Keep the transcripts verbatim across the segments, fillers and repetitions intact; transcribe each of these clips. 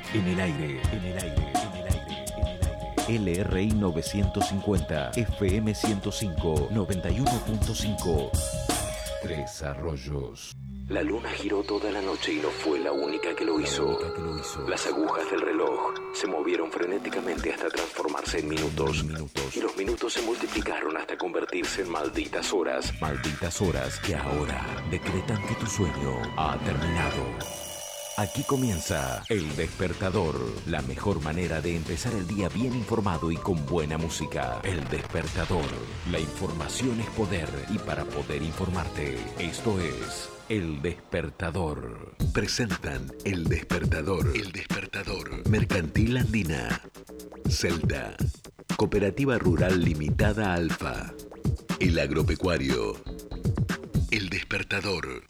En el aire, en el aire, en el aire, en el aire. L R I novecientos cincuenta, F M ciento cinco, noventa y uno punto cinco. Tres Arroyos. La luna giró toda la noche y no fue la única que lo hizo. Que lo hizo. Las agujas del reloj se movieron frenéticamente hasta transformarse en minutos. minutos. Y los minutos se multiplicaron hasta convertirse en malditas horas. Malditas horas que ahora decretan que tu sueño ha terminado. Aquí comienza El Despertador, la mejor manera de empezar el día bien informado y con buena música. El Despertador, la información es poder y para poder informarte, esto es El Despertador. Presentan El Despertador, El Despertador, Mercantil Andina, Celta, Cooperativa Rural Limitada Alfa, El Agropecuario, El Despertador.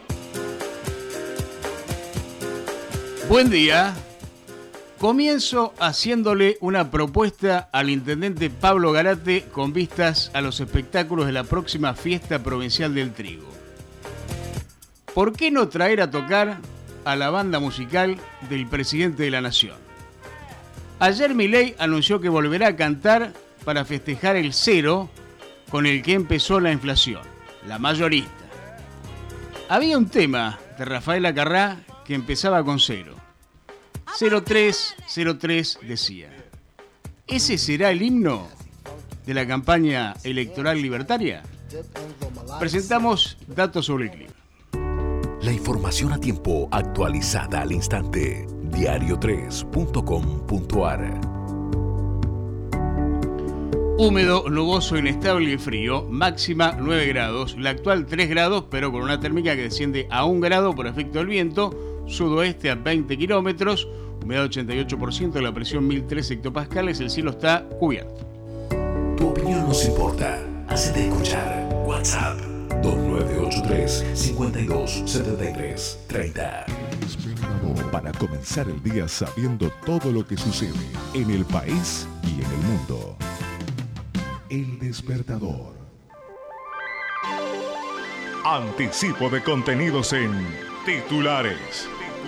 Buen día. Comienzo haciéndole una propuesta al intendente Pablo Garate con vistas a los espectáculos de la próxima Fiesta Provincial del Trigo. ¿Por qué no traer a tocar a la banda musical del presidente de la Nación? Ayer Milei anunció que volverá a cantar para festejar el cero con el que empezó la inflación, la mayorista. Había un tema de Rafael Acarrá que empezaba con cero. cero tres cero tres decía. ¿Ese será el himno de la campaña electoral libertaria? Presentamos datos sobre el clima. La información a tiempo, actualizada al instante. diario tres punto com punto a r. Húmedo, nuboso, inestable y frío, máxima nueve grados, la actual tres grados, pero con una térmica que desciende a un grado por efecto del viento, sudoeste a veinte kilómetros, humedad ochenta y ocho por ciento, la presión mil tres hectopascales, el cielo está cubierto. Tu opinión nos importa, hacete escuchar. WhatsApp dos nueve ocho tres, cinco dos siete tres tres cero. Para comenzar el día sabiendo todo lo que sucede en el país y en el mundo. El Despertador. Anticipo de contenidos en titulares.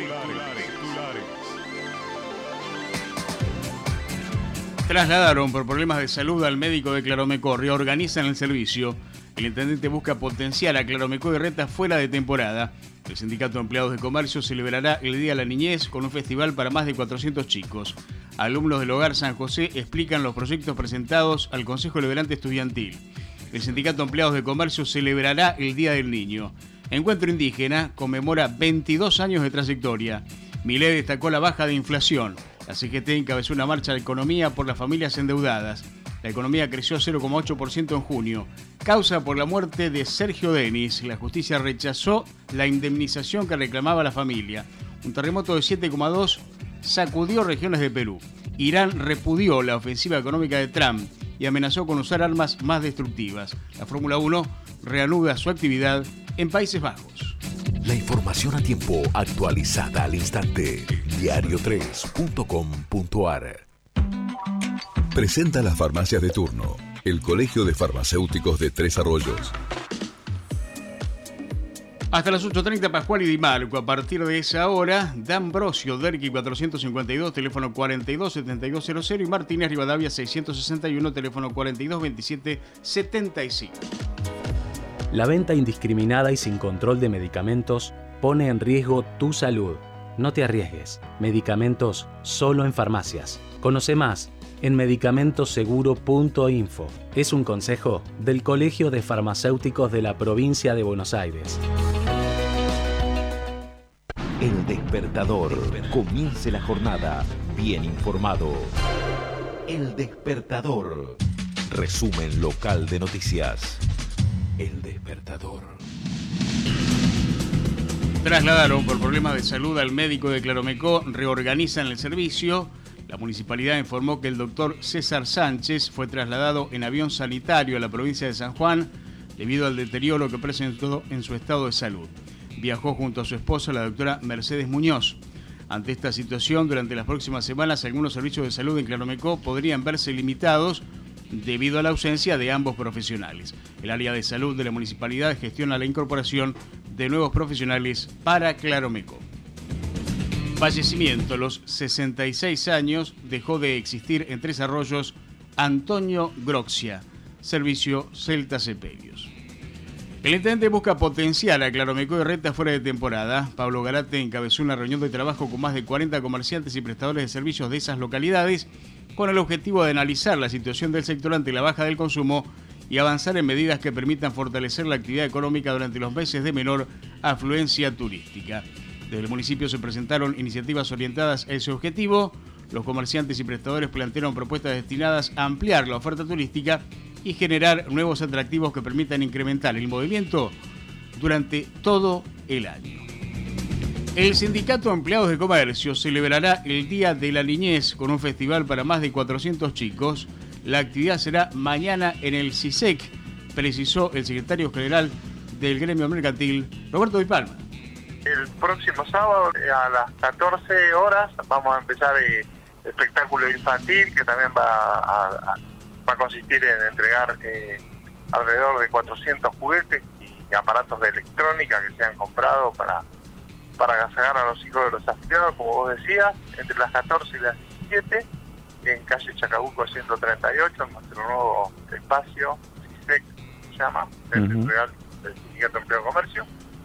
Trasladaron por problemas de salud al médico de Claromecó, reorganizan el servicio. El intendente busca potenciar a Claromecó y Reta fuera de temporada. El Sindicato de Empleados de Comercio celebrará el Día de la Niñez con un festival para más de cuatrocientos chicos. Alumnos del Hogar San José explican los proyectos presentados al Consejo Liberante Estudiantil. El Sindicato de Empleados de Comercio celebrará el Día del Niño. Encuentro Indígena conmemora veintidós años de trayectoria. Milei destacó la baja de inflación. La C G T encabezó una marcha de economía por las familias endeudadas. La economía creció cero coma ocho por ciento en junio. Causa por la muerte de Sergio Denis. La justicia rechazó la indemnización que reclamaba la familia. Un terremoto de siete coma dos sacudió regiones de Perú. Irán repudió la ofensiva económica de Trump y amenazó con usar armas más destructivas. La Fórmula uno reanuda su actividad en Países Bajos. La información a tiempo, actualizada al instante. diario tres punto com punto a r. Presenta las farmacias de turno. El Colegio de Farmacéuticos de Tres Arroyos. Hasta las ocho treinta, Pascual y Di Marco. A partir de esa hora, D'Ambrosio, Derqui cuatrocientos cincuenta y dos, teléfono cuarenta y dos setenta y dos cero cero y Martínez Rivadavia seiscientos sesenta y uno, teléfono cuarenta y dos veintisiete setenta y cinco. La venta indiscriminada y sin control de medicamentos pone en riesgo tu salud. No te arriesgues. Medicamentos solo en farmacias. Conoce más en medicamentoseguro punto info. Es un consejo del Colegio de Farmacéuticos de la Provincia de Buenos Aires. El Despertador. Comience la jornada bien informado. El Despertador. Resumen local de noticias. El Despertador. Trasladaron por problemas de salud al médico de Claromecó, reorganizan el servicio. La municipalidad informó que el doctor César Sánchez fue trasladado en avión sanitario a la provincia de San Juan debido al deterioro que presentó en su estado de salud. Viajó junto a su esposa, la doctora Mercedes Muñoz. Ante esta situación, durante las próximas semanas, algunos servicios de salud en Claromecó podrían verse limitados debido a la ausencia de ambos profesionales. El área de salud de la municipalidad gestiona la incorporación de nuevos profesionales para Claromecó. Fallecimiento, a los sesenta y seis años, dejó de existir en Tres Arroyos Antonio Groxia, servicio Celta Cepedios. El intendente busca potenciar a Claromecó y Reta fuera de temporada. Pablo Garate encabezó una reunión de trabajo con más de cuarenta comerciantes y prestadores de servicios de esas localidades con el objetivo de analizar la situación del sector ante la baja del consumo y avanzar en medidas que permitan fortalecer la actividad económica durante los meses de menor afluencia turística. Desde el municipio se presentaron iniciativas orientadas a ese objetivo. Los comerciantes y prestadores plantearon propuestas destinadas a ampliar la oferta turística y generar nuevos atractivos que permitan incrementar el movimiento durante todo el año. El Sindicato de Empleados de Comercio celebrará el Día de la Niñez con un festival para más de cuatrocientos chicos. La actividad será mañana en el C I S E C, precisó el secretario general del gremio mercantil, Roberto Di Palma. El próximo sábado a las catorce horas vamos a empezar el espectáculo infantil, que también va a, a, va a consistir en entregar eh, alrededor de cuatrocientos juguetes y aparatos de electrónica que se han comprado para, para agasajar a los hijos de los afiliados, como vos decías, entre las catorce y las diecisiete, en calle Chacabuco ciento treinta y ocho, en nuestro nuevo espacio, C I S E C se llama, el uh-huh. Real del Sindicato de Empleo de Comercio.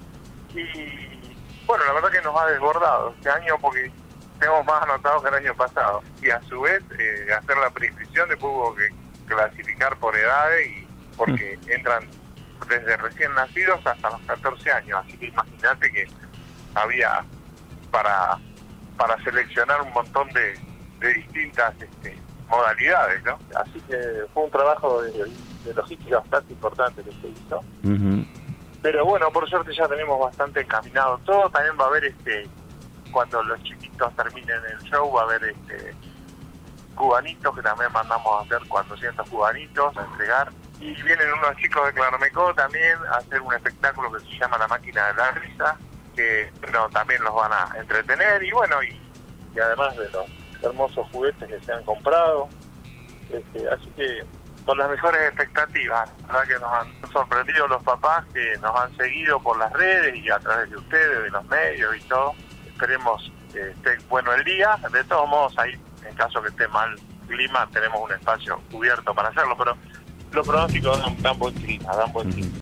Y bueno, la verdad que nos ha desbordado este año porque tenemos más anotados que el año pasado. Y a su vez, eh, hacer la preinscripción, después hubo que clasificar por edades, y porque uh-huh. entran desde recién nacidos hasta los catorce años. Así que imagínate que había para, para seleccionar un montón de, de distintas este, modalidades, ¿no? Así que fue un trabajo de, de logística bastante importante que se hizo. Uh-huh. Pero bueno, por suerte ya tenemos bastante encaminado todo. También va a haber, este cuando los chiquitos terminen el show, va a haber este cubanitos, que también mandamos a hacer cuatrocientos cubanitos a entregar. Y vienen unos chicos de Claromecó también a hacer un espectáculo que se llama La Máquina de la Risa, que bueno, también los van a entretener. Y bueno, y, y además de los hermosos juguetes que se han comprado, este, así que con las mejores expectativas. La verdad que nos han sorprendido los papás que nos han seguido por las redes y a través de ustedes, de los medios y todo. Esperemos que esté bueno el día. De todos modos, ahí, en caso que esté mal clima, tenemos un espacio cubierto para hacerlo, pero los pronósticos dan, dan buen clima, dan buen clima.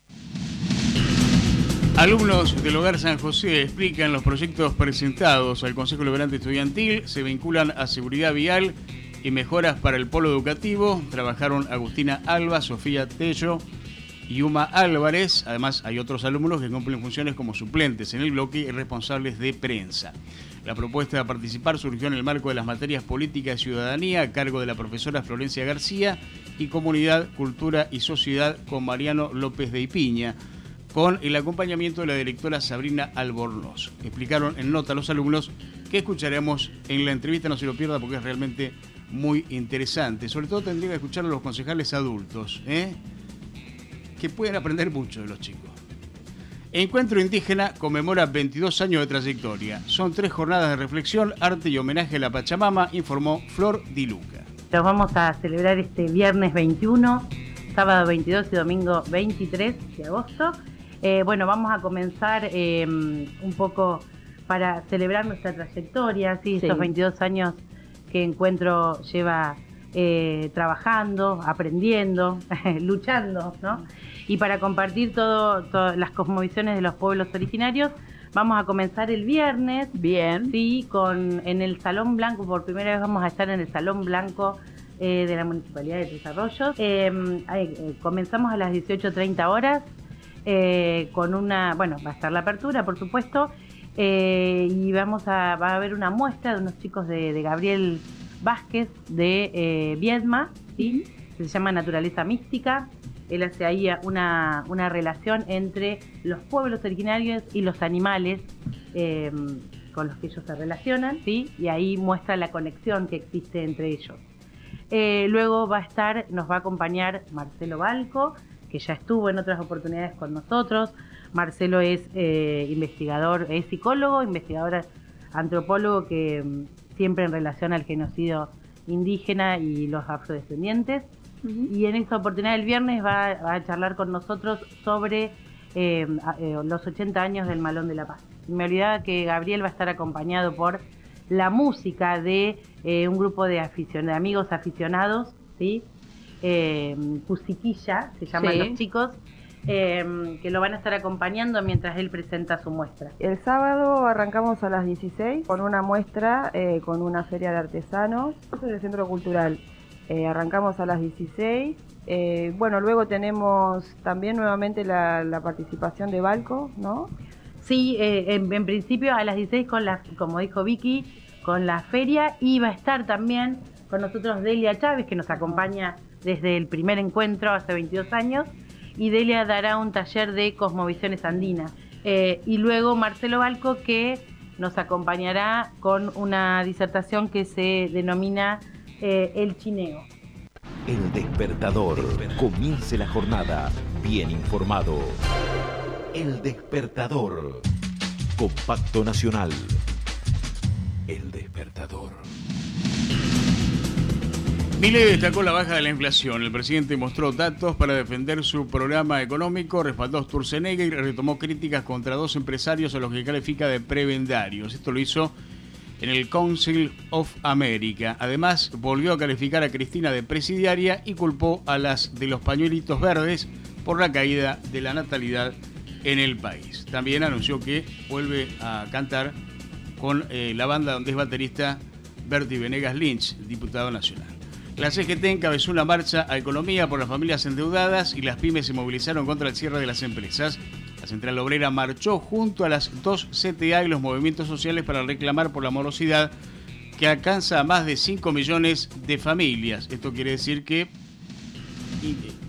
Alumnos del Hogar San José explican los proyectos presentados al Consejo Deliberante Estudiantil, se vinculan a seguridad vial y mejoras para el polo educativo. Trabajaron Agustina Alba, Sofía Tello y Uma Álvarez. Además, hay otros alumnos que cumplen funciones como suplentes en el bloque y responsables de prensa. La propuesta de participar surgió en el marco de las materias Política y Ciudadanía, a cargo de la profesora Florencia García, y Comunidad, Cultura y Sociedad, con Mariano López de Ipiña, con el acompañamiento de la directora Sabrina Albornoz. Explicaron en nota a los alumnos, que escucharemos en la entrevista, no se lo pierda porque es realmente muy interesante. Sobre todo tendría que escuchar a los concejales adultos, ¿eh? que pueden aprender mucho de los chicos. Encuentro Indígena conmemora veintidós años de trayectoria. Son tres jornadas de reflexión, arte y homenaje a la Pachamama, informó Flor Di Luca. Los vamos a celebrar este viernes veintiuno, sábado veintidós y domingo veintitrés de agosto. Eh, bueno, vamos a comenzar eh, un poco para celebrar nuestra trayectoria, ¿sí? Sí. Estos veintidós años que Encuentro lleva eh, trabajando, aprendiendo, luchando, ¿no? Y para compartir todo, todas las cosmovisiones de los pueblos originarios, vamos a comenzar el viernes. Bien. Sí, con, en el Salón Blanco, por primera vez vamos a estar en el Salón Blanco eh, de la Municipalidad de Tres Arroyos. Eh, eh, comenzamos a las dieciocho treinta horas, eh, con una, bueno, va a estar la apertura, por supuesto, eh, y vamos a, va a haber una muestra de unos chicos de, de Gabriel Vázquez de eh, Viedma, ¿sí? Que se llama Naturaleza Mística. Él hace ahí una, una relación entre los pueblos originarios y los animales eh, con los que ellos se relacionan, ¿sí? Y ahí muestra la conexión que existe entre ellos. Eh, luego va a estar, nos va a acompañar Marcelo Balco, que ya estuvo en otras oportunidades con nosotros. Marcelo es eh, investigador, es psicólogo, investigador antropólogo, que siempre en relación al genocidio indígena y los afrodescendientes. Uh-huh. Y en esta oportunidad el viernes va, va a charlar con nosotros sobre eh, eh, los ochenta años del Malón de la Paz. Me olvidaba que Gabriel va a estar acompañado por la música de eh, un grupo de, aficion- de amigos aficionados, ¿sí? Eh, Pusiquilla, se llaman Sí. los chicos, eh, que lo van a estar acompañando mientras él presenta su muestra. El sábado arrancamos a las dieciséis con una muestra, eh, con una feria de artesanos en el Centro Cultural. Eh, arrancamos a las dieciséis. Eh, bueno, luego tenemos también nuevamente la, la participación de Balco, ¿no? Sí, eh, en, en principio a las dieciséis, con la, como dijo Vicky, con la feria, y va a estar también con nosotros Delia Chávez, que nos acompaña desde el primer encuentro hace veintidós años, y Delia dará un taller de cosmovisiones andinas. Eh, y luego Marcelo Balco, que nos acompañará con una disertación que se denomina eh, El Chineo. El Despertador. Comience la jornada bien informado. El Despertador. Compacto Nacional. El Despertador. Milei destacó la baja de la inflación. El presidente mostró datos para defender su programa económico, respaldó a Sturzenegger y retomó críticas contra dos empresarios a los que califica de prebendarios. Esto lo hizo en el Council of America. Además, volvió a calificar a Cristina de presidiaria y culpó a las de los pañuelitos verdes por la caída de la natalidad en el país. También anunció que vuelve a cantar con eh, la banda donde es baterista Bertie Venegas Lynch, diputado nacional. La C G T encabezó una marcha a economía por las familias endeudadas y las pymes se movilizaron contra el cierre de las empresas. La Central Obrera marchó junto a las dos C T A y los movimientos sociales para reclamar por la morosidad que alcanza a más de cinco millones de familias. Esto quiere decir que